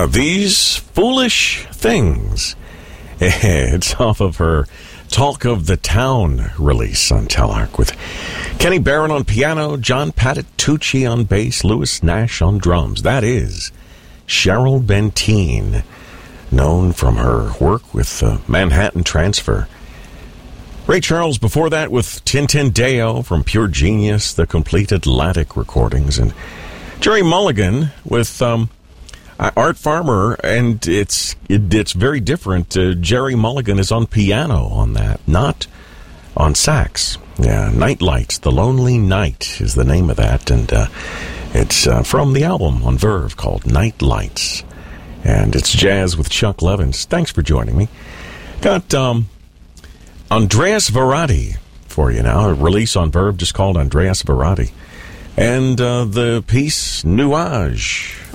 These Foolish Things. It's off of her Talk of the Town release on Telarc with Kenny Barron on piano, John Patitucci on bass, Louis Nash on drums. That is Cheryl Benteen, known from her work with Manhattan Transfer. Ray Charles before that with Tintin Deo from Pure Genius, the Complete Atlantic recordings, and Jerry Mulligan with Art Farmer, and it's very different. Jerry Mulligan is on piano on that, not on sax. Yeah, Night Lights, The Lonely Night is the name of that, and it's from the album on Verve called Night Lights, and it's jazz with Chuck Levins. Thanks for joining me. Got Andreas Varati for you now, a release on Verve just called Andreas Varati, and the piece Nuage.